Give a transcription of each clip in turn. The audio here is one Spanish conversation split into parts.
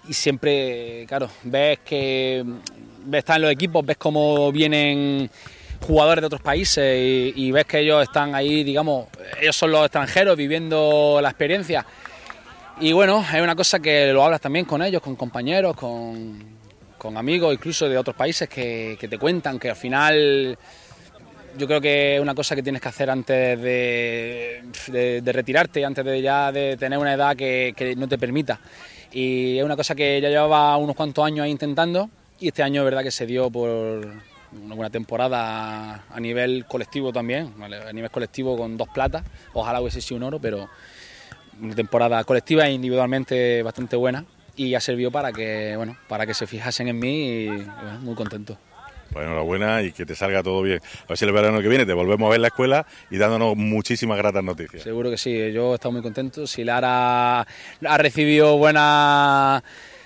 siempre, claro, están en los equipos, ves cómo vienen jugadores de otros países y ves que ellos están ahí, digamos, ellos son los extranjeros viviendo la experiencia. Y bueno, es una cosa que lo hablas también con ellos, con compañeros, con amigos incluso de otros países que te cuentan que al final yo creo que es una cosa que tienes que hacer antes de retirarte, antes de tener una edad que no te permita. Y es una cosa que ya llevaba unos cuantos años ahí intentando y este año es verdad que se dio por una buena temporada a nivel colectivo también, ¿vale? A nivel colectivo con 2 platas, ojalá hubiese sido un oro, pero una temporada colectiva e individualmente bastante buena y ha servido para que se fijasen en mí y bueno, muy contento. Pues enhorabuena y que te salga todo bien. A ver si el verano que viene te volvemos a ver en la escuela y dándonos muchísimas gratas noticias. Seguro que sí, yo he estado muy contento. Si Lara ha recibido buenas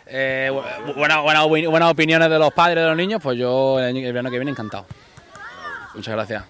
opiniones de los padres de los niños, pues yo el verano que viene encantado. Muchas gracias.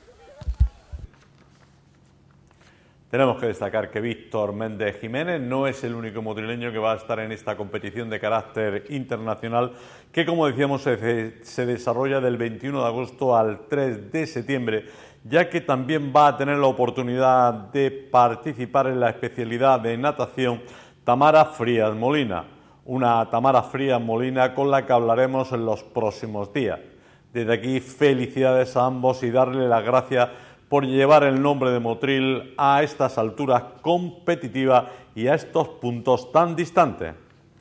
Tenemos que destacar que Víctor Méndez Jiménez no es el único motrileño que va a estar en esta competición de carácter internacional que, como decíamos, se desarrolla del 21 de agosto al 3 de septiembre, ya que también va a tener la oportunidad de participar en la especialidad de natación Tamara Frías Molina, una Tamara Frías Molina con la que hablaremos en los próximos días. Desde aquí, felicidades a ambos y darle las gracias por llevar el nombre de Motril a estas alturas competitivas y a estos puntos tan distantes.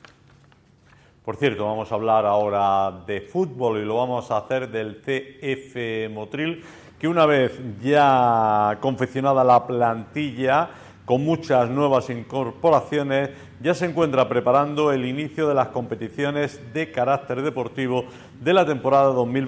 Por cierto, vamos a hablar ahora de fútbol y lo vamos a hacer del CF Motril, que una vez ya confeccionada la plantilla, con muchas nuevas incorporaciones, ya se encuentra preparando el inicio de las competiciones de carácter deportivo de la temporada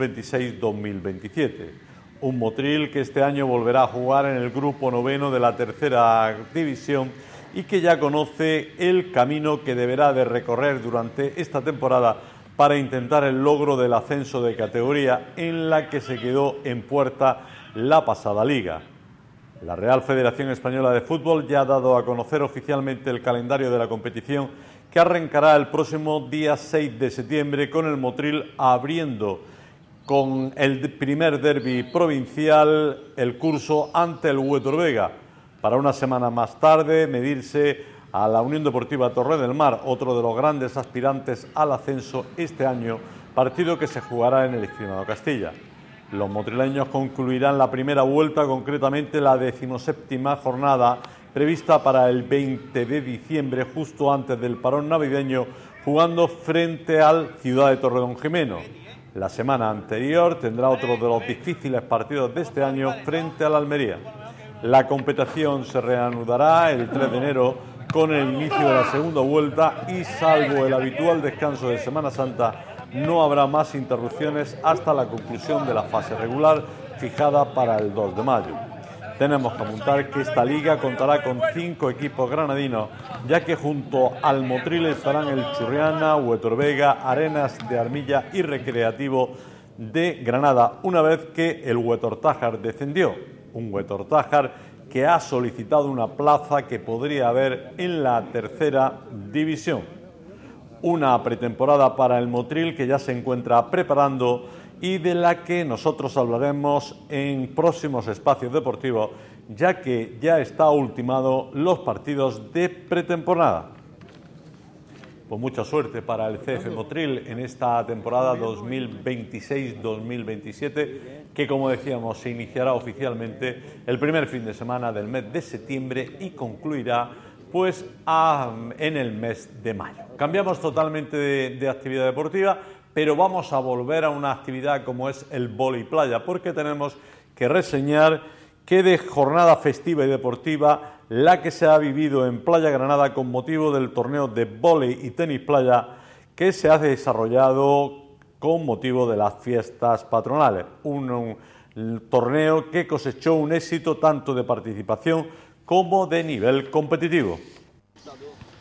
2026-2027. Un Motril que este año volverá a jugar en el grupo noveno de la tercera división y que ya conoce el camino que deberá de recorrer durante esta temporada para intentar el logro del ascenso de categoría en la que se quedó en puerta la pasada liga. La Real Federación Española de Fútbol ya ha dado a conocer oficialmente el calendario de la competición que arrancará el próximo día 6 de septiembre con el Motril abriendo con el primer derbi provincial el curso ante el Huetor Vega, para una semana más tarde medirse a la Unión Deportiva Torre del Mar, otro de los grandes aspirantes al ascenso este año, partido que se jugará en el Extremadura Castilla. Los motrileños concluirán la primera vuelta, concretamente la 17ª jornada, prevista para el 20 de diciembre, justo antes del parón navideño, jugando frente al Ciudad de Torredonjimeno. La semana anterior tendrá otro de los difíciles partidos de este año frente al Almería. La competición se reanudará el 3 de enero con el inicio de la segunda vuelta y, salvo el habitual descanso de Semana Santa, no habrá más interrupciones hasta la conclusión de la fase regular fijada para el 2 de mayo. Tenemos que apuntar que esta liga contará con 5 equipos granadinos, ya que junto al Motril estarán el Churriana, Huetor Vega, Arenas de Armilla y Recreativo de Granada, una vez que el Huetor Tájar descendió. Un Huetor Tájar que ha solicitado una plaza que podría haber en la tercera división. Una pretemporada para el Motril que ya se encuentra preparando y de la que nosotros hablaremos en próximos espacios deportivos, ya que ya está ultimado los partidos de pretemporada. Pues mucha suerte para el CF Motril en esta temporada 2026-2027, que, como decíamos, se iniciará oficialmente el primer fin de semana del mes de septiembre y concluirá pues en el mes de mayo. Cambiamos totalmente de actividad deportiva, pero vamos a volver a una actividad como es el vóley playa, porque tenemos que reseñar que de jornada festiva y deportiva la que se ha vivido en Playa Granada con motivo del torneo de vóley y tenis playa que se ha desarrollado con motivo de las fiestas patronales. Un torneo que cosechó un éxito tanto de participación como de nivel competitivo.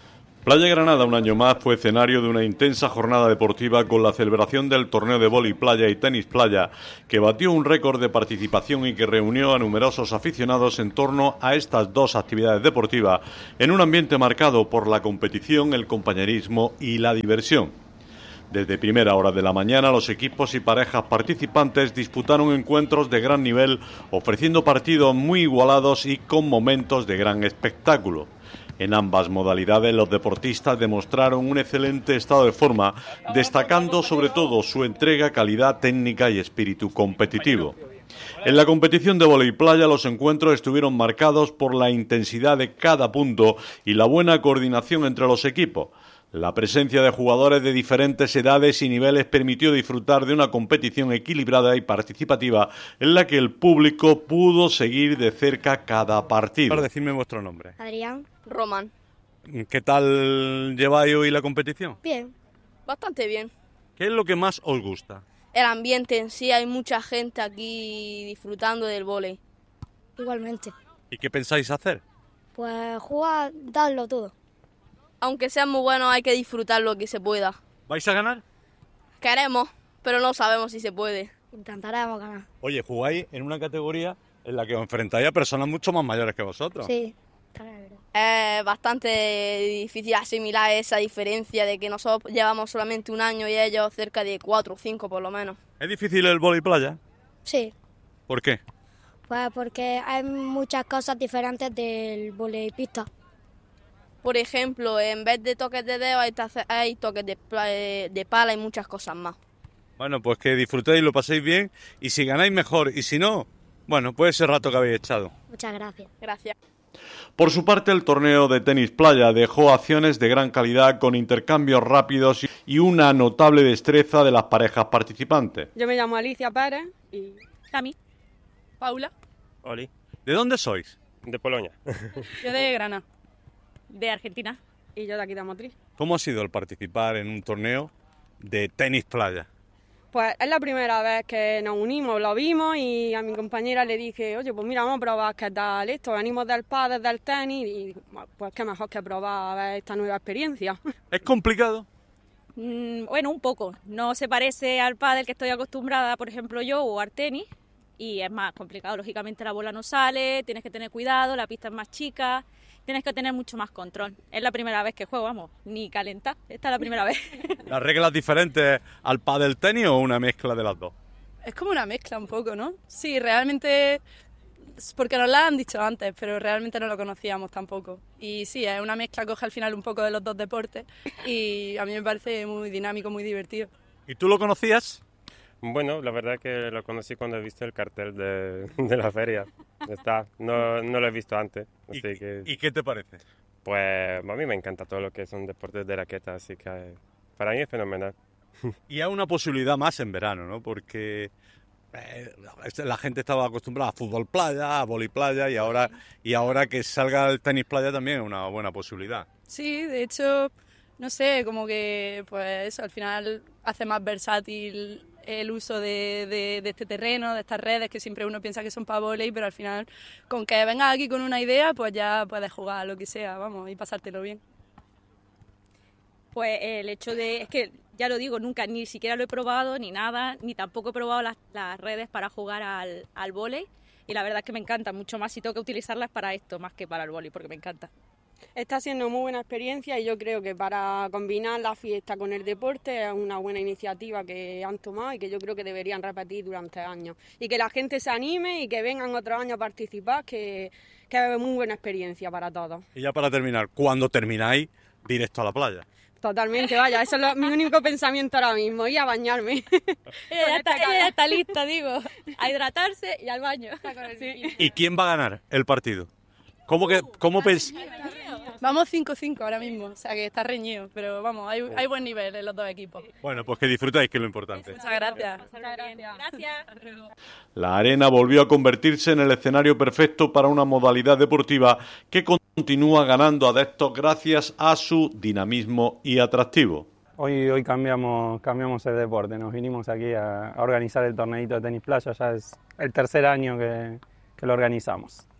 Playa Granada un año más fue escenario de una intensa jornada deportiva con la celebración del torneo de vóley playa y tenis playa que batió un récord de participación y que reunió a numerosos aficionados en torno a estas dos actividades deportivas en un ambiente marcado por la competición, el compañerismo y la diversión. Desde primera hora de la mañana los equipos y parejas participantes disputaron encuentros de gran nivel ofreciendo partidos muy igualados y con momentos de gran espectáculo. En ambas modalidades los deportistas demostraron un excelente estado de forma, destacando sobre todo su entrega, calidad técnica y espíritu competitivo. En la competición de vóley playa los encuentros estuvieron marcados por la intensidad de cada punto y la buena coordinación entre los equipos. La presencia de jugadores de diferentes edades y niveles permitió disfrutar de una competición equilibrada y participativa en la que el público pudo seguir de cerca cada partido. Decidme vuestro nombre. Adrián. Román. ¿Qué tal lleváis hoy la competición? Bien. Bastante bien. ¿Qué es lo que más os gusta? El ambiente en sí, hay mucha gente aquí disfrutando del vóley. Igualmente. ¿Y qué pensáis hacer? Pues jugar, darlo todo. Aunque sea muy bueno, hay que disfrutar lo que se pueda. ¿Vais a ganar? Queremos, pero no sabemos si se puede. Intentaremos ganar. Oye, jugáis en una categoría en la que os enfrentáis a personas mucho más mayores que vosotros. Sí. Es bastante difícil asimilar esa diferencia de que nosotros llevamos solamente un año y ellos cerca de 4 o 5 por lo menos. ¿Es difícil el vóley playa? Sí. ¿Por qué? Pues porque hay muchas cosas diferentes del vóley pista. Por ejemplo, en vez de toques de dedo hay toques de pala y muchas cosas más. Bueno, pues que disfrutéis, lo paséis bien y si ganáis mejor y si no, bueno, pues ese rato que habéis echado. Muchas gracias. Gracias. Por su parte, el torneo de tenis playa dejó acciones de gran calidad con intercambios rápidos y una notable destreza de las parejas participantes. Yo me llamo Alicia Pérez y Cami. Paula. Oli, ¿De dónde sois? de Polonia. yo de Granada De Argentina. y yo de aquí de Motril. ¿Cómo ha sido el participar en un torneo de tenis playa? Pues es la primera vez que nos unimos, lo vimos y a mi compañera le dije, oye, pues mira, vamos a probar qué tal esto, venimos del pádel, del tenis y pues qué mejor que probar a ver esta nueva experiencia. ¿Es complicado? Bueno, un poco. No se parece al pádel que estoy acostumbrada, por ejemplo, yo, o al tenis, y es más complicado. Lógicamente la bola no sale, tienes que tener cuidado, la pista es más chica, tienes que tener mucho más control. Es la primera vez que juego, vamos, ni calentar, esta es la primera vez. ¿Las reglas diferentes al pádel tenis o una mezcla de las dos? Es como una mezcla un poco, ¿no? Sí, realmente, porque nos la han dicho antes, pero realmente no lo conocíamos tampoco. Y sí, es una mezcla, coge al final un poco de los dos deportes y a mí me parece muy dinámico, muy divertido. ¿Y tú lo conocías? Bueno, la verdad que lo conocí cuando he visto el cartel de la feria. No lo he visto antes. Así que, ¿Y qué te parece? pues a mí me encanta todo lo que son deportes de raqueta, así que para mí es fenomenal. Y hay una posibilidad más en verano, ¿no? Porque la gente estaba acostumbrada a fútbol playa, a vóley playa y ahora que salga el tenis playa también es una buena posibilidad. Sí, de hecho, no sé, como que pues eso, al final hace más versátil el uso de este terreno, de estas redes que siempre uno piensa que son para vóley, pero al final con que vengas aquí con una idea, pues ya puedes jugar lo que sea, vamos, y pasártelo bien. Pues el hecho es que, ya lo digo, nunca ni siquiera lo he probado, ni nada, ni tampoco he probado las redes para jugar al vóley, y la verdad es que me encanta mucho más si tengo que utilizarlas para esto, más que para el vóley, porque me encanta. Está siendo muy buena experiencia y yo creo que para combinar la fiesta con el deporte es una buena iniciativa que han tomado y que yo creo que deberían repetir durante años. Y que la gente se anime y que vengan otros años a participar, que es muy buena experiencia para todos. Y ya para terminar, cuando termináis, directo a la playa. Totalmente, vaya, eso es mi único pensamiento ahora mismo, ir a bañarme. Ella está lista, digo, a hidratarse y al baño. Sí. ¿Y quién va a ganar el partido? ¿Cómo pensáis? Vamos 5-5 ahora mismo, o sea que está reñido, pero vamos, hay buen nivel en los dos equipos. Bueno, pues que disfrutáis, que es lo importante. Muchas gracias. Gracias. La arena volvió a convertirse en el escenario perfecto para una modalidad deportiva que continúa ganando adeptos gracias a su dinamismo y atractivo. Hoy cambiamos el deporte, nos vinimos aquí a organizar el torneito de tenis playa, ya es el tercer año que lo organizamos.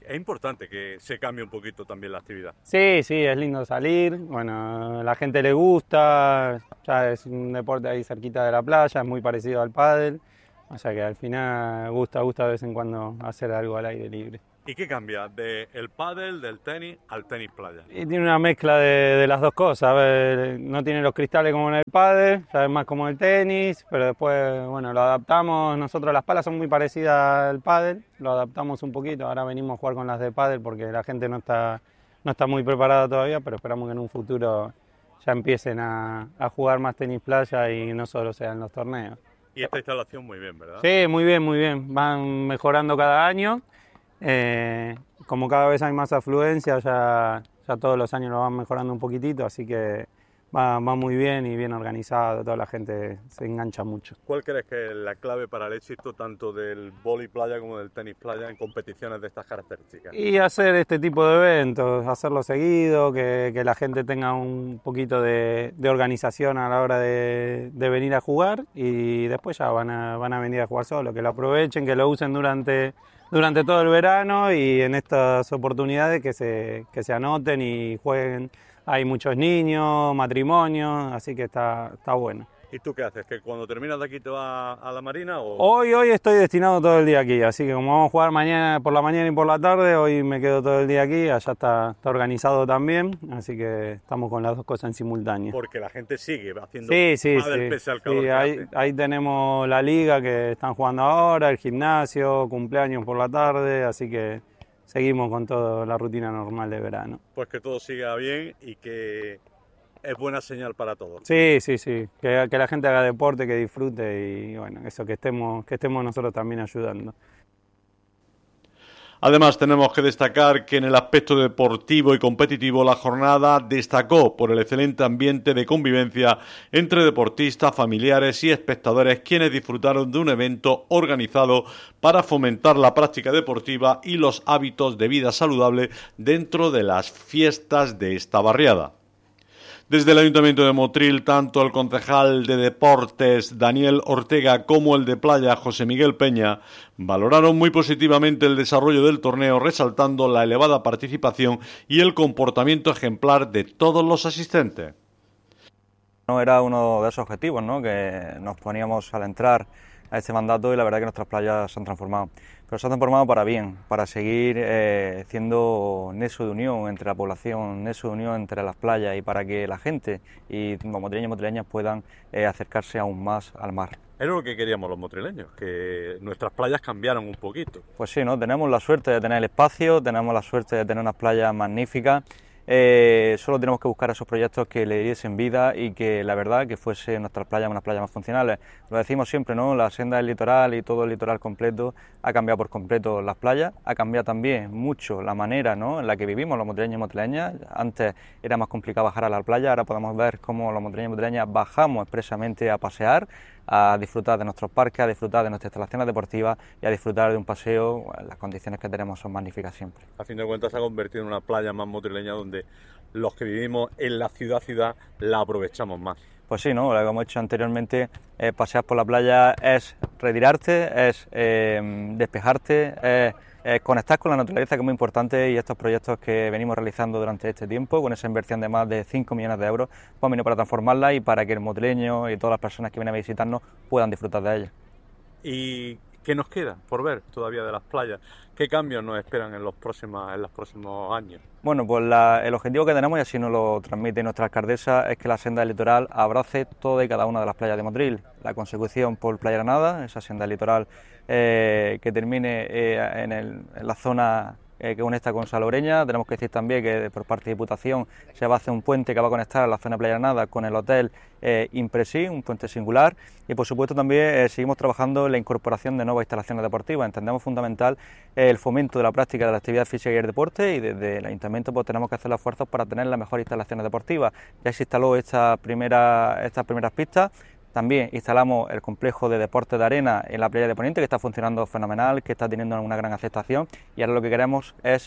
Es importante que se cambie un poquito también la actividad. Sí, es lindo salir, bueno, a la gente le gusta, ya es un deporte ahí cerquita de la playa, es muy parecido al pádel, o sea que al final gusta de vez en cuando hacer algo al aire libre. ¿Y qué cambia del pádel, del tenis al tenis playa? Y tiene una mezcla de las dos cosas, a ver, no tiene los cristales como en el pádel, ya es más como el tenis, pero después, bueno, lo adaptamos, nosotros las palas son muy parecidas al pádel, lo adaptamos un poquito, ahora venimos a jugar con las de pádel porque la gente no está muy preparada todavía, pero esperamos que en un futuro ya empiecen a jugar más tenis playa y no solo sean los torneos. Y esta instalación muy bien, ¿verdad? Sí, muy bien, van mejorando cada año. Como cada vez hay más afluencia, ya todos los años lo van mejorando un poquitito, así que va muy bien y bien organizado, toda la gente se engancha mucho. ¿Cuál crees que es la clave para el éxito tanto del vóley playa como del tenis playa en competiciones de estas características? Y hacer este tipo de eventos, hacerlo seguido, que la gente tenga un poquito de organización a la hora de venir a jugar y después ya van a venir a jugar solo, que lo aprovechen, que lo usen durante todo el verano y en estas oportunidades que se anoten y jueguen. Hay muchos niños, matrimonios, así que está bueno. ¿Y tú qué haces? ¿Que cuando terminas de aquí te vas a la marina? O... Hoy estoy destinado todo el día aquí, así que como vamos a jugar mañana por la mañana y por la tarde, hoy me quedo todo el día aquí, allá está organizado también, así que estamos con las dos cosas en simultáneo. Porque la gente sigue haciendo pádel pese al calor. Sí, ahí tenemos la liga que están jugando ahora, el gimnasio, cumpleaños por la tarde, así que seguimos con toda la rutina normal de verano. Pues que todo siga bien y que es buena señal para todos. Sí, que la gente haga deporte, que disfrute y bueno, eso, que estemos nosotros también ayudando. Además, tenemos que destacar que en el aspecto deportivo y competitivo la jornada destacó por el excelente ambiente de convivencia entre deportistas, familiares y espectadores, quienes disfrutaron de un evento organizado para fomentar la práctica deportiva y los hábitos de vida saludable dentro de las fiestas de esta barriada. Desde el Ayuntamiento de Motril, tanto el concejal de Deportes Daniel Ortega como el de Playa José Miguel Peña valoraron muy positivamente el desarrollo del torneo, resaltando la elevada participación y el comportamiento ejemplar de todos los asistentes. No era uno de esos objetivos, ¿no?, que nos poníamos al entrar a este mandato y la verdad que nuestras playas se han transformado. Pero se han transformado para bien, para seguir siendo nexo de unión entre la población, nexo de unión entre las playas y para que la gente y los motrileños y motrileñas puedan acercarse aún más al mar. Era lo que queríamos los motrileños, que nuestras playas cambiaran un poquito. Pues sí, ¿no? Tenemos la suerte de tener el espacio, tenemos la suerte de tener unas playas magníficas. Solo tenemos que buscar esos proyectos que le diesen vida y que la verdad que fuese nuestras playas unas playas más funcionales. Lo decimos siempre, ¿no? La senda del litoral y todo el litoral completo ha cambiado por completo las playas, ha cambiado también mucho la manera, ¿no?, en la que vivimos los motrileños y motrileñas. Antes era más complicado bajar a la playa, ahora podemos ver cómo los motrileños y motrileñas bajamos expresamente a pasear, a disfrutar de nuestros parques, a disfrutar de nuestras instalaciones deportivas y a disfrutar de un paseo. Las condiciones que tenemos son magníficas siempre. A fin de cuentas se ha convertido en una playa más motrileña donde los que vivimos en la ciudad la aprovechamos más. Pues sí, ¿no? Lo que hemos hecho anteriormente, pasear por la playa es retirarte, es despejarte, es conectar con la naturaleza, que es muy importante, y estos proyectos que venimos realizando durante este tiempo, con esa inversión de más de 5 millones de euros, pues venido para transformarla y para que el motrileño y todas las personas que vienen a visitarnos puedan disfrutar de ella. ¿Y qué nos queda por ver todavía de las playas? ¿Qué cambios nos esperan en los próximos años? Bueno, pues el objetivo que tenemos, y así nos lo transmite nuestra alcaldesa, es que la senda del litoral abrace toda y cada una de las playas de Motril. La consecución por Playa Granada, esa senda del litoral que termine en la zona que une esta con Salobreña. Tenemos que decir también que por parte de Diputación se va a hacer un puente que va a conectar a la zona de Playa Granada con el hotel Impresi, un puente singular, y por supuesto también seguimos trabajando en la incorporación de nuevas instalaciones deportivas. Entendemos fundamental el fomento de la práctica de la actividad física y el deporte, y desde el Ayuntamiento pues tenemos que hacer los esfuerzos para tener las mejores instalaciones deportivas. Ya se instaló estas primeras pistas, También instalamos el complejo de deportes de arena en la playa de Poniente, que está funcionando fenomenal, que está teniendo una gran aceptación, y ahora lo que queremos es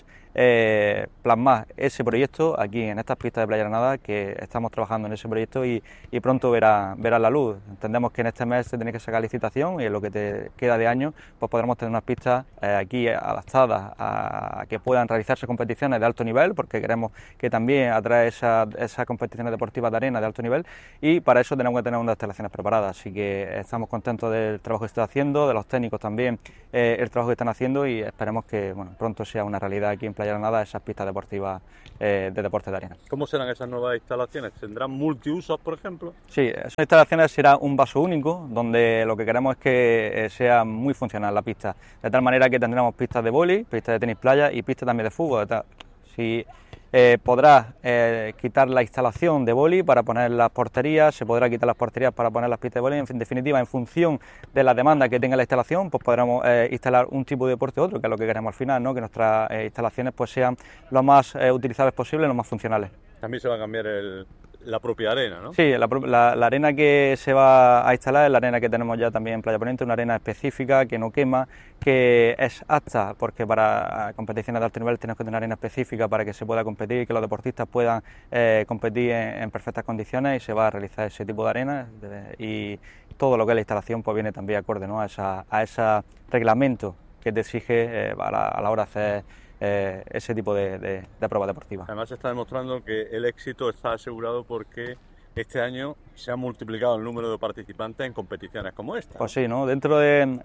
plasmar ese proyecto aquí en estas pistas de Playa Granada, que estamos trabajando en ese proyecto y pronto verá la luz. Entendemos que en este mes se tiene que sacar licitación y en lo que te queda de año pues podremos tener unas pistas aquí adaptadas a que puedan realizarse competiciones de alto nivel, porque queremos que también atrae esas competiciones deportivas de arena de alto nivel, y para eso tenemos que tener unas instalaciones preparadas. Así que estamos contentos del trabajo que se está haciendo, de los técnicos también, el trabajo que están haciendo, y esperemos que pronto sea una realidad aquí en Playa Granada esas pistas deportivas de deporte de arena. ¿Cómo serán esas nuevas instalaciones? ¿Tendrán multiusos, por ejemplo? Sí, esas instalaciones será un vaso único, donde lo que queremos es que sea muy funcional la pista, de tal manera que tendremos pistas de vóley, pistas de tenis playa y pistas también de fútbol. Si podrá quitar la instalación de vóley para poner las porterías, se podrá quitar las porterías para poner las pistas de vóley. En definitiva, en función de la demanda que tenga la instalación, pues podremos instalar un tipo de deporte u otro, que es lo que queremos al final, ¿no? Que nuestras instalaciones pues sean lo más utilizables posible, lo más funcionales. También se va a cambiar la propia arena, ¿no? Sí, la arena que se va a instalar es la arena que tenemos ya también en Playa Poniente, una arena específica que no quema, que es apta, porque para competiciones de alto nivel tenemos que tener una arena específica para que se pueda competir y que los deportistas puedan competir en perfectas condiciones, y se va a realizar ese tipo de arena, y todo lo que es la instalación pues viene también acorde, ¿no? a ese reglamento que te exige a la hora de hacer ese tipo de pruebas deportivas. Además, se está demostrando que el éxito está asegurado porque este año se ha multiplicado el número de participantes en competiciones como esta. Pues sí, ¿no? Dentro de,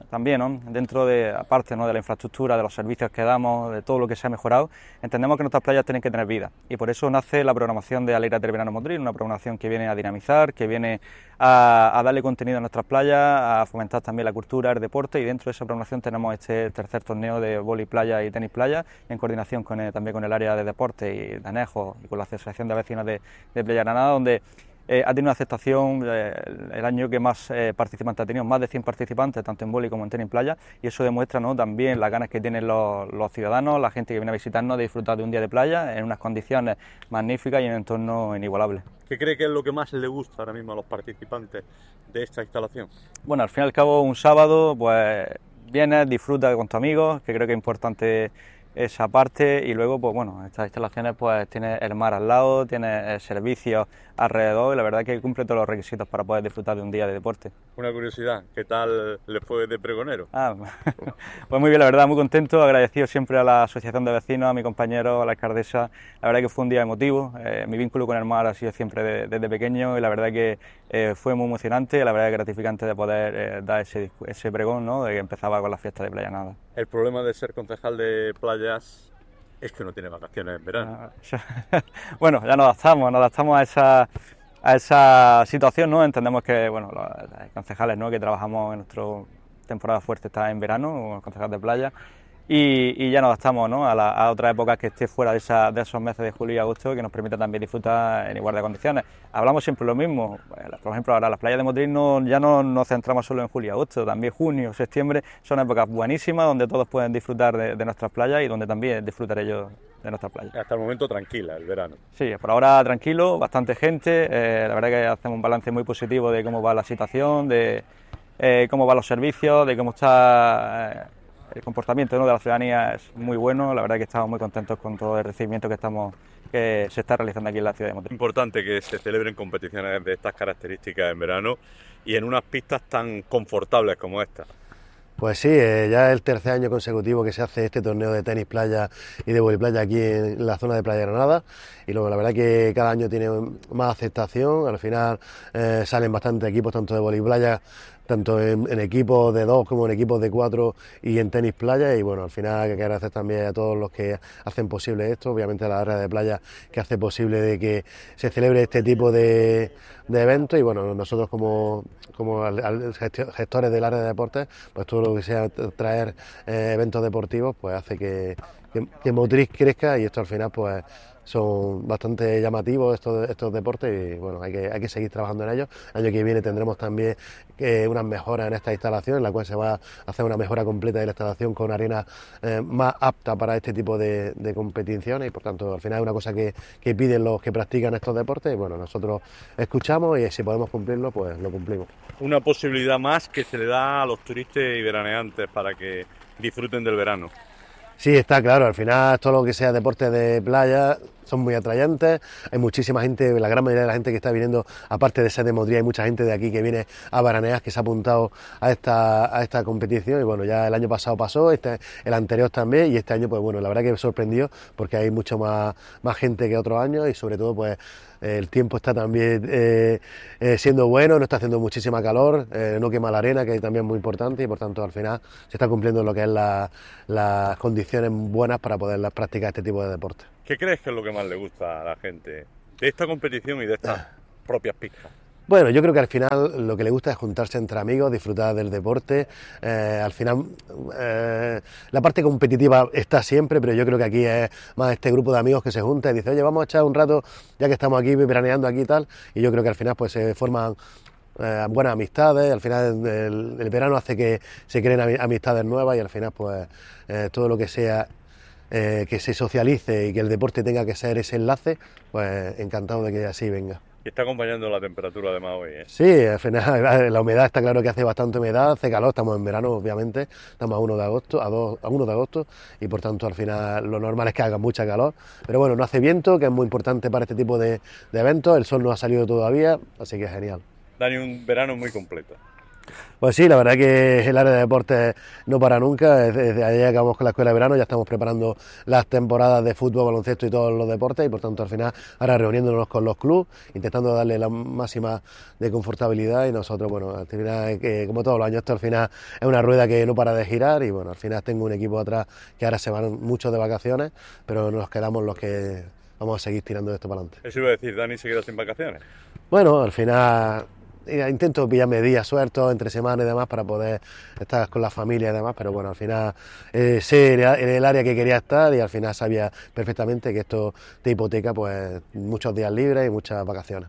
aparte, ¿no?, de la infraestructura, de los servicios que damos, de todo lo que se ha mejorado, entendemos que nuestras playas tienen que tener vida, y por eso nace la programación de Alégrate del Verano Motril, una programación que viene a dinamizar, que viene a darle contenido a nuestras playas, a fomentar también la cultura, el deporte, y dentro de esa programación tenemos este tercer torneo de vóley playa y tenis playa, en coordinación también con el área de deporte y de Anejo y con la Asociación de Vecinos de Playa Granada, donde ha tenido una aceptación el año que más participantes ha tenido, más de 100 participantes, tanto en vóley como en tenis playa, y eso demuestra, ¿no?, también las ganas que tienen los ciudadanos, la gente que viene a visitarnos, de disfrutar de un día de playa en unas condiciones magníficas y en un entorno inigualable. ¿Qué cree que es lo que más le gusta ahora mismo a los participantes de esta instalación? Bueno, al fin y al cabo, un sábado, pues vienes, disfrutas con tus amigos, que creo que es importante esa parte, y luego pues bueno, estas instalaciones pues tiene el mar al lado, tiene servicios alrededor, y la verdad que cumple todos los requisitos para poder disfrutar de un día de deporte. Una curiosidad, ¿qué tal le fue de pregonero? Pues muy bien, la verdad, muy contento, agradecido siempre a la Asociación de Vecinos, a mi compañero, a la alcaldesa. La verdad que fue un día emotivo, mi vínculo con el mar ha sido siempre desde pequeño, y la verdad que fue muy emocionante, la verdad que gratificante de poder dar ese pregón, ¿no?, de que empezaba con la fiesta de Playa Granada. El problema de ser concejal de playas es que no tiene vacaciones en verano. Bueno, ya nos adaptamos a esa situación, ¿no? Entendemos que, bueno, los concejales, ¿no?, que trabajamos en nuestra temporada fuerte está en verano, los concejales de playa, y ya nos adaptamos, ¿no?, a otras épocas que esté fuera de esos meses de julio y agosto, que nos permita también disfrutar en igualdad de condiciones. Hablamos siempre lo mismo, por ejemplo, ahora las playas de Motril ya no nos centramos solo en julio y agosto, también junio, septiembre son épocas buenísimas donde todos pueden disfrutar de nuestras playas y donde también disfrutaré yo de nuestras playas. Hasta el momento tranquila el verano. Sí, por ahora tranquilo, bastante gente, la verdad que hacemos un balance muy positivo de cómo va la situación, de cómo van los servicios, de cómo está el comportamiento, ¿no?, de la ciudadanía. Es muy bueno, la verdad que estamos muy contentos con todo el recibimiento que se está realizando aquí en la ciudad de Motril. Es importante que se celebren competiciones de estas características en verano y en unas pistas tan confortables como esta. Pues sí, ya es el tercer año consecutivo que se hace este torneo de tenis playa y de vóley playa aquí en la zona de Playa Granada, y luego la verdad que cada año tiene más aceptación. Al final salen bastantes equipos, tanto de vóley playa, tanto en equipos de 2 como en equipos de 4 y en tenis playa, y bueno, al final hay que agradecer también a todos los que hacen posible esto, obviamente a la área de playa que hace posible de que se celebre este tipo de eventos, y bueno, nosotros como gestores del área de deportes, pues todo lo que sea traer eventos deportivos pues hace que Motril crezca, y esto al final pues son bastante llamativos estos deportes y bueno, hay que seguir trabajando en ellos. El año que viene tendremos también unas mejoras en esta instalación, en la cual se va a hacer una mejora completa de la instalación con arena más apta para este tipo de competiciones y por tanto al final es una cosa que piden los que practican estos deportes y bueno, nosotros escuchamos y si podemos cumplirlo, pues lo cumplimos. Una posibilidad más que se le da a los turistas y veraneantes para que disfruten del verano. Sí, está claro, al final todo lo que sea deporte de playa son muy atrayentes, hay muchísima gente, la gran mayoría de la gente que está viniendo, aparte de ser de Motril, hay mucha gente de aquí que viene a veranear, que se ha apuntado a esta competición y bueno, ya el año pasado pasó, el anterior también y este año pues bueno, la verdad que me sorprendió porque hay mucho más gente que otros años y sobre todo pues el tiempo está también siendo bueno, no está haciendo muchísima calor, no quema la arena, que también es muy importante y por tanto al final se está cumpliendo lo que es las condiciones buenas para poder practicar este tipo de deporte. ¿Qué crees que es lo que más le gusta a la gente de esta competición y de estas propias pistas? Bueno, yo creo que al final lo que le gusta es juntarse entre amigos, disfrutar del deporte. Al final la parte competitiva está siempre, pero yo creo que aquí es más este grupo de amigos que se junta y dice, oye, vamos a echar un rato ya que estamos aquí veraneando aquí y tal. Y yo creo que al final pues se forman buenas amistades, al final el verano hace que se creen amistades nuevas y al final pues todo lo que sea que se socialice y que el deporte tenga que ser ese enlace, pues encantado de que así venga. Y está acompañando la temperatura además hoy, ¿eh? Sí, al final la humedad está claro que hace bastante humedad, hace calor, estamos en verano obviamente, estamos a 1 de agosto y por tanto al final lo normal es que haga mucha calor, pero bueno, no hace viento, que es muy importante para este tipo de eventos, el sol no ha salido todavía, así que es genial. Dani, un verano muy completo. Pues sí, la verdad que el área de deportes no para nunca, desde ayer acabamos con la escuela de verano, ya estamos preparando las temporadas de fútbol, baloncesto y todos los deportes y por tanto al final ahora reuniéndonos con los clubes, intentando darle la máxima de confortabilidad y nosotros, bueno, al final, como todos los años, esto al final es una rueda que no para de girar y bueno, al final tengo un equipo atrás que ahora se van muchos de vacaciones, pero nos quedamos los que vamos a seguir tirando de esto para adelante. Eso iba a decir, Dani se queda sin vacaciones. Bueno, al final intento pillarme días sueltos entre semanas y demás para poder estar con la familia y demás, pero bueno, al final sé en el área que quería estar y al final sabía perfectamente que esto te hipoteca pues muchos días libres y muchas vacaciones.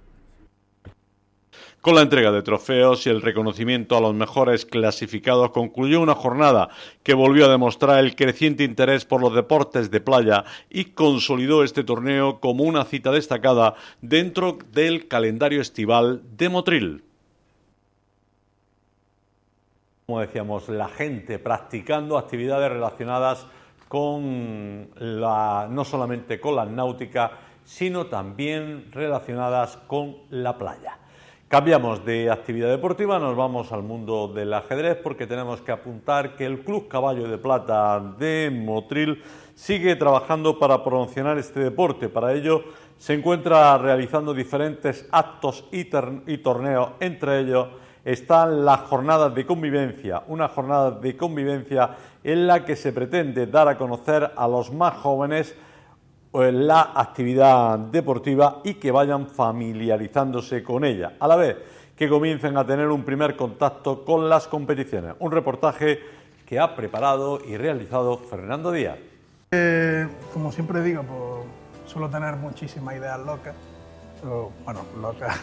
Con la entrega de trofeos y el reconocimiento a los mejores clasificados concluyó una jornada que volvió a demostrar el creciente interés por los deportes de playa y consolidó este torneo como una cita destacada dentro del calendario estival de Motril. Como decíamos, la gente practicando actividades relacionadas con no solamente con la náutica, sino también relacionadas con la playa. Cambiamos de actividad deportiva, nos vamos al mundo del ajedrez porque tenemos que apuntar que el Club Caballo de Plata de Motril sigue trabajando para promocionar este deporte. Para ello se encuentra realizando diferentes actos y torneos, entre ellos están las jornadas de convivencia, una jornada de convivencia en la que se pretende dar a conocer a los más jóvenes la actividad deportiva y que vayan familiarizándose con ella, a la vez que comiencen a tener un primer contacto con las competiciones. Un reportaje que ha preparado y realizado Fernando Díaz. Como siempre digo, pues, suelo tener muchísimas ideas locas, bueno, locas.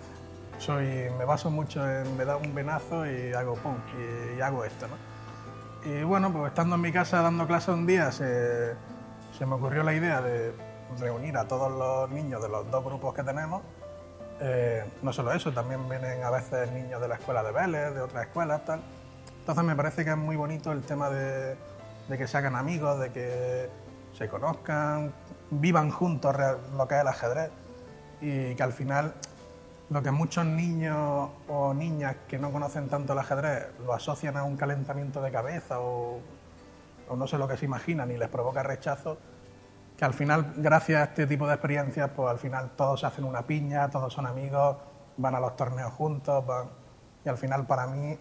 Me baso mucho en me da un venazo y hago pum, y hago esto, ¿no? Y bueno, pues estando en mi casa dando clase un día se me ocurrió la idea de reunir a todos los niños de los dos grupos que tenemos. No solo eso, también vienen a veces niños de la escuela de Vélez, de otras escuelas, tal. Entonces me parece que es muy bonito el tema de que se hagan amigos, de que se conozcan, vivan juntos lo que es el ajedrez y que al final lo que muchos niños o niñas que no conocen tanto el ajedrez lo asocian a un calentamiento de cabeza o no sé lo que se imaginan y les provoca rechazo, que al final, gracias a este tipo de experiencias, pues al final todos se hacen una piña, todos son amigos, van a los torneos juntos, y al final para mí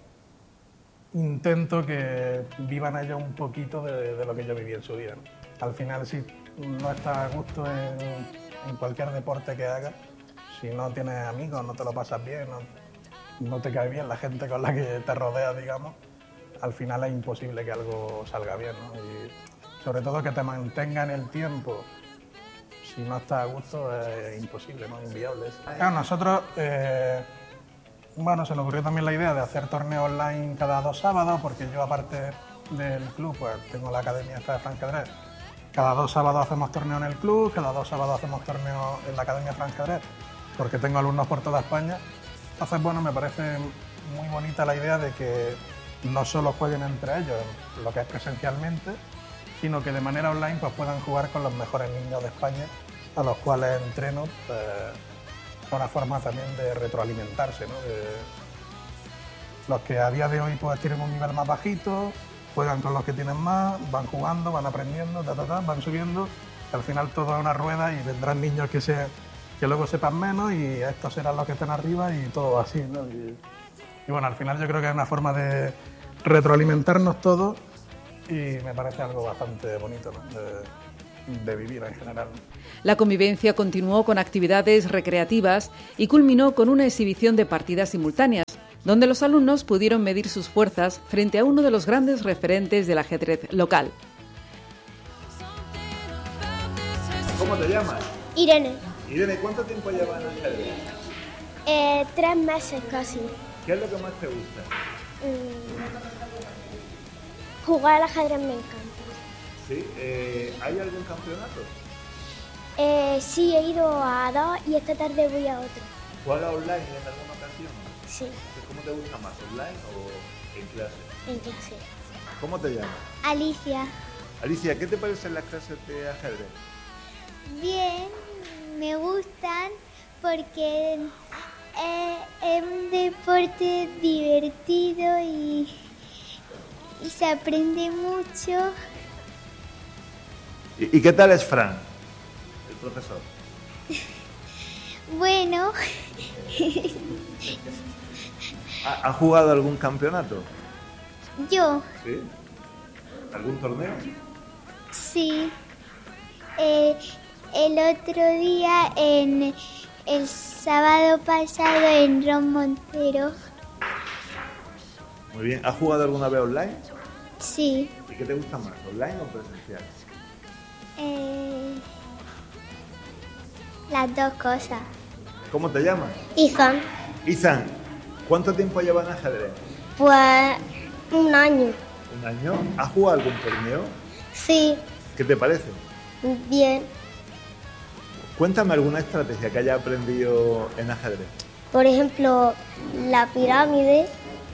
intento que vivan ellos un poquito de lo que yo viví en su día, ¿no? Al final, si no estás a gusto en cualquier deporte que hagas, si no tienes amigos, no te lo pasas bien, no te cae bien la gente con la que te rodeas, digamos, al final es imposible que algo salga bien, ¿no? Y sobre todo que te mantenga en el tiempo si no está a gusto es imposible, ¿no? Inviable. Claro, nosotros, bueno, se nos ocurrió también la idea de hacer torneos online cada 2 sábados, porque yo aparte del club, pues tengo la academia esta de Franquedret. Cada 2 sábados hacemos torneo en el club, cada 2 sábados hacemos torneo en la academia Franquedret, porque tengo alumnos por toda España. Entonces, bueno, me parece muy bonita la idea de que no solo jueguen entre ellos, lo que es presencialmente, sino que de manera online pues puedan jugar con los mejores niños de España, a los cuales entreno, una forma también de retroalimentarse, ¿no? Los que a día de hoy pues tienen un nivel más bajito, juegan con los que tienen más, van jugando, van aprendiendo, van subiendo, y al final todo es una rueda y vendrán niños que luego sepan menos y estos serán los que estén arriba y todo así, ¿no? Y bueno, al final yo creo que es una forma de retroalimentarnos todos y me parece algo bastante bonito, ¿no? de vivir en general. La convivencia continuó con actividades recreativas y culminó con una exhibición de partidas simultáneas, donde los alumnos pudieron medir sus fuerzas frente a uno de los grandes referentes del ajedrez local. ¿Cómo te llamas? Irene. Irene, ¿cuánto tiempo llevas en ajedrez? 3 meses casi. ¿Qué es lo que más te gusta? Jugar al ajedrez me encanta. ¿Sí? ¿Hay algún campeonato? Sí, he ido a 2 y esta tarde voy a otro. ¿Juegas online en alguna ocasión? Sí. ¿Cómo te gusta más, online o en clase? En clase. ¿Cómo te llamas? Alicia. Alicia, ¿qué te parecen las clases de ajedrez? Bien, me gustan porque es un deporte divertido y se aprende mucho. ¿Y qué tal es Fran, el profesor? Bueno. ¿Ha jugado algún campeonato? Yo. ¿Sí? ¿Algún torneo? Sí. El otro día, el sábado pasado, en Ron Montero. Muy bien. ¿Has jugado alguna vez online? Sí. ¿Y qué te gusta más, online o presencial? Las dos cosas. ¿Cómo te llamas? Ethan. Ethan, ¿cuánto tiempo llevas en ajedrez? Pues 1 año. ¿1 año? ¿Has jugado algún torneo? Sí. ¿Qué te parece? Bien. Cuéntame alguna estrategia que hayas aprendido en ajedrez. Por ejemplo, la pirámide,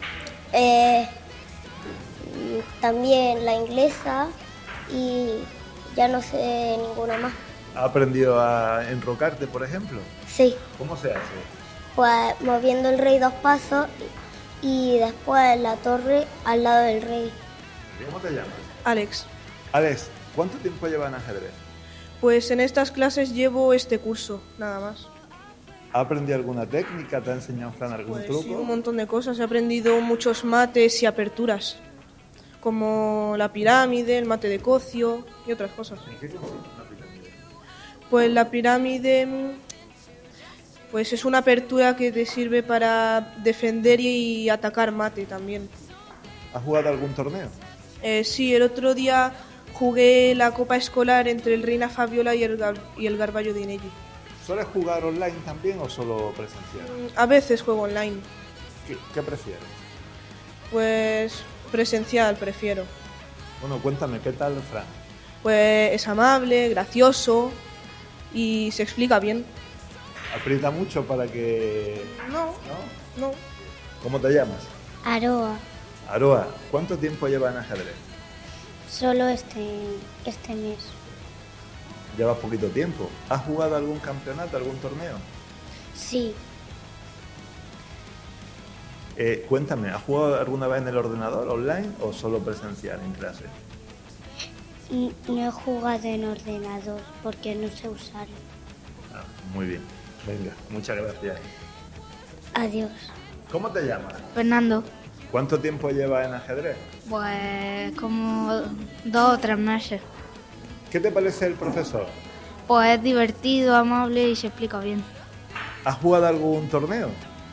también la inglesa y ya no sé ninguna más. ¿Has aprendido a enrocarte, por ejemplo? Sí. ¿Cómo se hace? Pues moviendo el rey 2 pasos y después la torre al lado del rey. ¿Cómo te llamas? Alex. Alex, ¿cuánto tiempo llevas en ajedrez? Pues en estas clases llevo este curso, nada más. ¿Has aprendido alguna técnica? ¿Te ha enseñado Fran algún truco? Sí, un montón de cosas. He aprendido muchos mates y aperturas, como la pirámide, el mate de Cocio y otras cosas. ¿En qué consiste una pirámide? Pues la pirámide pues es una apertura que te sirve para defender y atacar mate también. ¿Has jugado algún torneo? Sí, el otro día jugué la copa escolar entre el Reina Fabiola y el Garballo de Inelli. ¿Sueles jugar online también o solo presencial? A veces juego online. ¿Qué prefieres? Pues presencial prefiero. Bueno, cuéntame, ¿qué tal Fran? Pues es amable, gracioso y se explica bien. ¿Aprieta mucho para que...? No. ¿Cómo te llamas? Aroa. Aroa, ¿cuánto tiempo llevas en ajedrez? Solo este mes. Llevas poquito tiempo. ¿Has jugado algún campeonato, algún torneo? Sí. Cuéntame, ¿has jugado alguna vez en el ordenador, online o solo presencial en clase? No he jugado en ordenador porque no sé usarlo. Muy bien. Venga, muchas gracias. Adiós. ¿Cómo te llamas? Fernando. ¿Cuánto tiempo llevas en ajedrez? Pues como 2 o 3 meses. ¿Qué te parece el profesor? Pues es divertido, amable y se explica bien. ¿Has jugado algún torneo?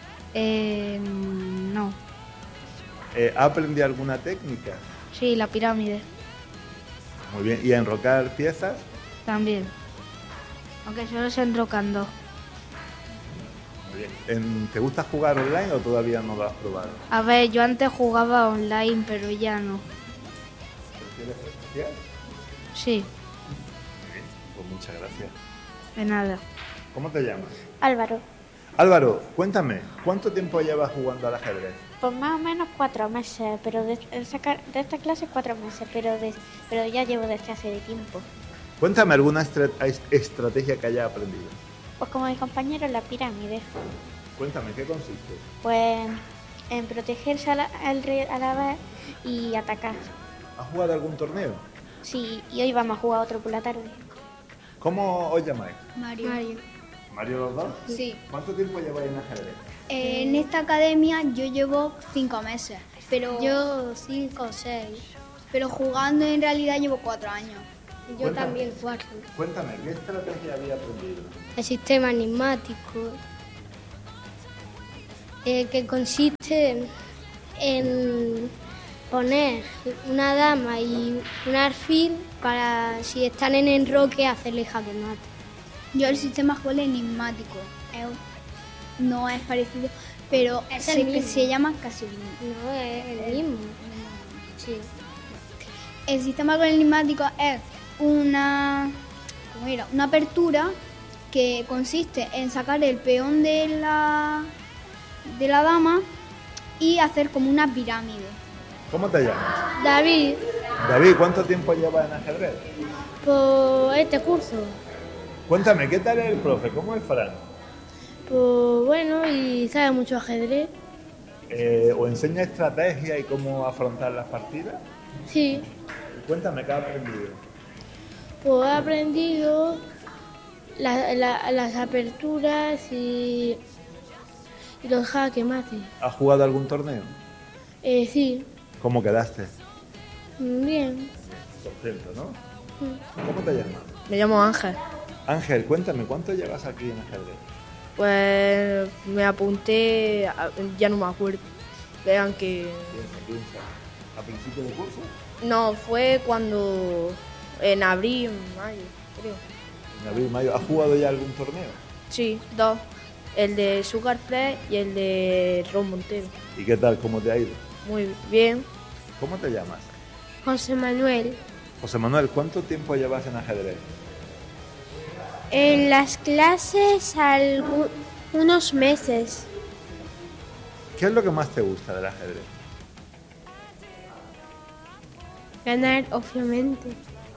No. ¿Has aprendido alguna técnica? Sí, la pirámide. Muy bien. ¿Y a enrocar piezas? También. aunque solo se enrocan 2. Muy bien. ¿Te gusta jugar online o todavía no lo has probado? A ver, yo antes jugaba online, pero ya no. ¿Prefieres presencial? Sí, Pues muchas gracias. de nada. ¿Cómo te llamas? Álvaro. Álvaro, cuéntame, ¿cuánto tiempo llevas jugando al ajedrez? Pues más o menos 4 meses, pero de esta clase 4 meses, pero ya llevo desde hace de tiempo. Cuéntame alguna estrategia que hayas aprendido. Pues como mi compañero, la pirámide. Cuéntame, ¿qué consiste? Pues en protegerse al rey a la vez y atacar. ¿Has jugado algún torneo? Sí, y hoy vamos a jugar otro por la tarde. ¿Cómo os llamáis? Mario. ¿Mario los dos? Sí. ¿Cuánto tiempo lleváis en ajedrez? En esta academia yo llevo 5 meses, pero Yo 5 o 6. pero jugando en realidad llevo 4 años. Yo Cuéntame. también 4. Cuéntame, ¿qué estrategia había aprendido? El sistema enigmático, que consiste en poner una dama y un alfil para, si están en enroque, hacerle jaque mate. Yo el sistema juego enigmático, no es parecido, pero Es sé el que mismo. se llama casi el mismo. No, es el mismo. Sí. El sistema enigmático es una apertura que consiste en sacar el peón de la dama y hacer como una pirámide. ¿Cómo te llamas? David, David, ¿cuánto tiempo llevas en ajedrez? por este curso, Cuéntame, ¿qué tal es el profe? ¿Cómo es Fran? pues bueno, y sabe mucho ajedrez. ¿O enseña estrategia y cómo afrontar las partidas? Sí, Cuéntame, ¿qué has aprendido? pues he aprendido las aperturas y los jaque mate. ¿Has jugado algún torneo? Sí, ¿Cómo quedaste? bien. Contento, ¿no? ¿Cómo te llamas? Me llamo Ángel. Ángel, cuéntame, ¿cuánto llevas aquí en ajedrez? Pues me apunté, ya no me acuerdo. Vean que... Piensa. ¿A principio de curso? No, fue cuando... En abril, mayo, creo. En abril, mayo. ¿Has jugado ya algún torneo? Sí, 2. El de Sugar Fresh y el de Ron Montero. ¿Y qué tal? ¿Cómo te ha ido? Muy bien. ¿Cómo te llamas? José Manuel. José Manuel, ¿cuánto tiempo llevas en ajedrez? En las clases unos meses. ¿Qué es lo que más te gusta del ajedrez? Ganar, obviamente.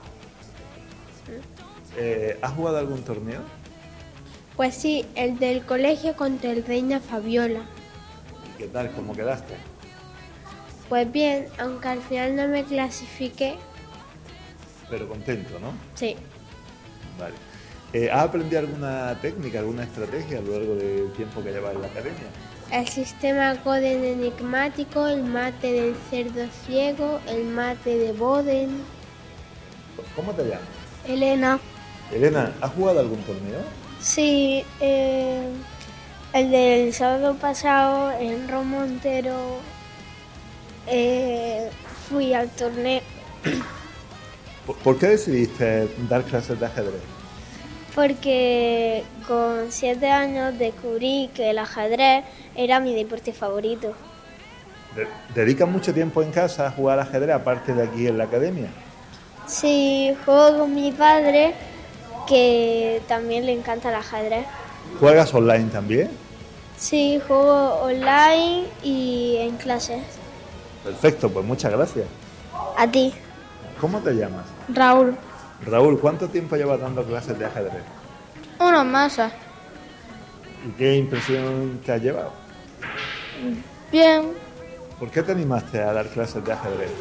¿Has jugado algún torneo? Pues sí, el del colegio contra el Reina Fabiola. ¿Y qué tal? ¿Cómo quedaste? Pues bien, aunque al final no me clasifiqué. Pero contento, ¿no? Sí. Vale. ¿Has aprendido alguna técnica, alguna estrategia a lo largo del tiempo que llevas en la academia? El sistema Coden enigmático, el mate del cerdo ciego, el mate de Boden. ¿Cómo te llamas? Elena. Elena, ¿has jugado algún torneo? Sí, el del sábado pasado en Ron Montero fui al torneo ¿Por qué decidiste dar clases de ajedrez? porque con 7 años descubrí que el ajedrez era mi deporte favorito. ¿Dedicas mucho tiempo en casa a jugar ajedrez aparte de aquí en la academia? Sí, juego con mi padre, que también le encanta el ajedrez. ¿Juegas online también? Sí, juego online y en clases. Perfecto, pues muchas gracias. A ti, ¿Cómo te llamas? Raúl. Raúl, ¿cuánto tiempo llevas dando clases de ajedrez? Unos meses. ¿Y qué impresión te has llevado? Bien. ¿Por qué te animaste a dar clases de ajedrez?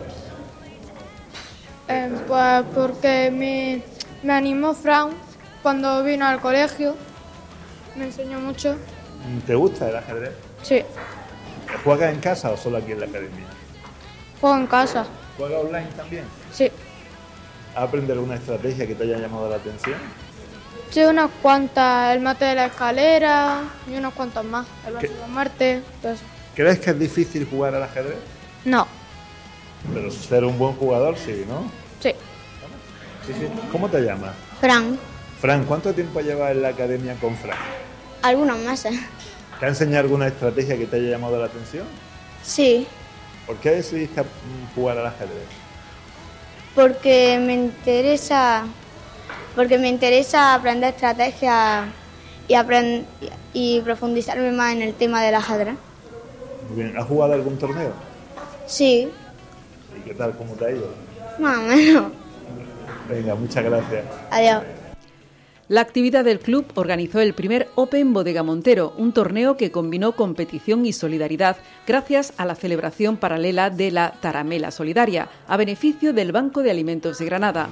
Pues porque me animó Fran cuando vino al colegio. Me enseñó mucho. ¿Te gusta el ajedrez? Sí, ¿Juegas en casa o solo aquí en la academia? juego en casa. ¿Juegas online también? Sí, ¿Has aprendido alguna estrategia que te haya llamado la atención? sí, unas cuantas, el mate de la escalera y unas cuantas más. El vaso de Marte, todo eso. ¿Crees que es difícil jugar al ajedrez? No, Pero ser un buen jugador sí, ¿no? sí. Sí, sí. ¿Cómo te llamas? Fran. Fran, ¿cuánto tiempo llevas en la academia con Fran? Algunos meses. ¿Te ha enseñado alguna estrategia que te haya llamado la atención? Sí, ¿Por qué decidiste jugar al ajedrez? porque me interesa aprender estrategias y profundizarme más en el tema del ajedrez. Muy bien, ¿has jugado algún torneo? Sí, ¿Y qué tal? ¿Cómo te ha ido? más o menos. Venga, muchas gracias. Adiós. La actividad del club organizó el primer Open Bodega Montero, un torneo que combinó competición y solidaridad gracias a la celebración paralela de la Taramela Solidaria, a beneficio del Banco de Alimentos de Granada.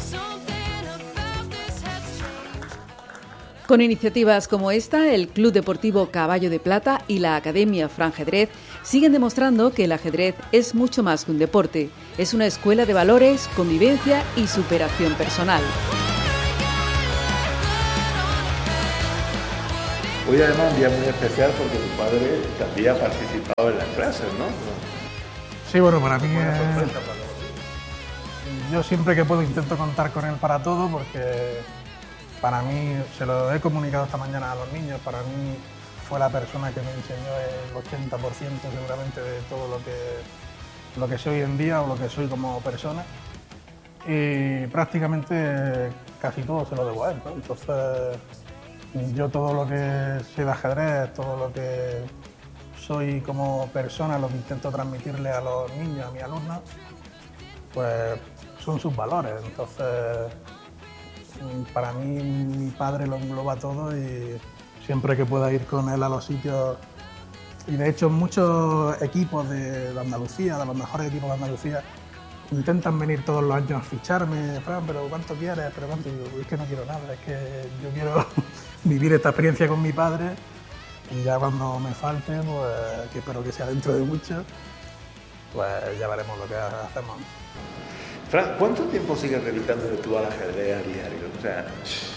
Con iniciativas como esta, el Club Deportivo Caballo de Plata y la Academia Franjedrez siguen demostrando que el ajedrez es mucho más que un deporte. Es una escuela de valores, convivencia y superación personal. Hoy además un día muy especial porque tu padre también ha participado en las clases, ¿no? Sí, bueno, para mí Buena es... sorpresa para vosotros. Yo siempre que puedo intento contar con él para todo porque para mí, se lo he comunicado esta mañana a los niños, para mí fue la persona que me enseñó el 80% seguramente de todo lo que soy hoy en día o lo que soy como persona. Y prácticamente casi todo se lo debo a él, ¿no? Entonces, yo todo lo que sé de ajedrez, todo lo que soy como persona, lo que intento transmitirle a los niños, a mis alumnos, pues son sus valores. Entonces, para mí mi padre lo engloba todo y siempre que pueda ir con él a los sitios, y de hecho muchos equipos de Andalucía, de los mejores equipos de Andalucía, intentan venir todos los años a ficharme. Fran, pero ¿cuánto quieres? Pero ¿cuánto? Y digo, es que no quiero nada, es que yo quiero vivir esta experiencia con mi padre y ya cuando me falte, pues, que espero que sea dentro de mucho, pues ya veremos lo que hacemos. Fran, ¿cuánto tiempo sigues dedicándole tú al ajedrez a diario? O sea,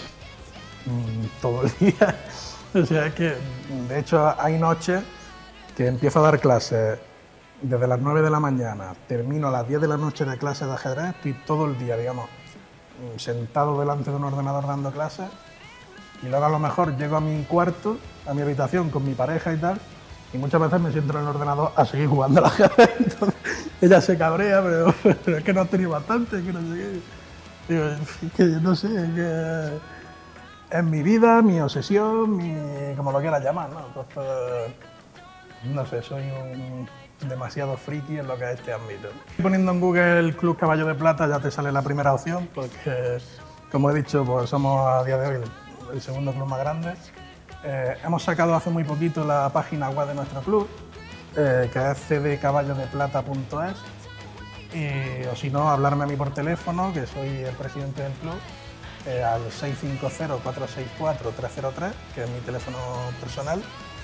todo el día. O sea, es que de hecho hay noches que empiezo a dar clases desde las 9 de la mañana, termino a las 10 de la noche de clases de ajedrez, estoy todo el día, digamos, sentado delante de un ordenador dando clases, y luego a lo mejor llego a mi cuarto, a mi habitación con mi pareja y tal, y muchas veces me siento en el ordenador a seguir jugando al ajedrez. Entonces, ella se cabrea, pero es que no has tenido bastante, que no sé qué. Digo, es que no sé, es que es mi vida, mi obsesión, como lo quieras llamar, ¿no? Entonces, no sé, soy demasiado friki en lo que es este ámbito. Poniendo en Google el Club Caballo de Plata ya te sale la primera opción, porque, como he dicho, pues somos a día de hoy el segundo club más grande. Hemos sacado hace muy poquito la página web de nuestro club, que es cdcaballodeplata.es, o si no, hablarme a mí por teléfono, que soy el presidente del club, al 650-464-303, que es mi teléfono personal.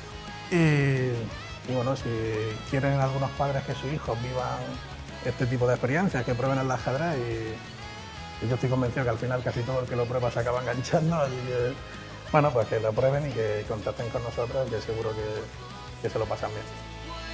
Y bueno, si quieren algunos padres que sus hijos vivan este tipo de experiencias, que prueben el ajedrez, y yo estoy convencido que al final casi todo el que lo prueba se acaba enganchando, así que, bueno, pues que lo prueben y que contacten con nosotros, que seguro que se lo pasan bien.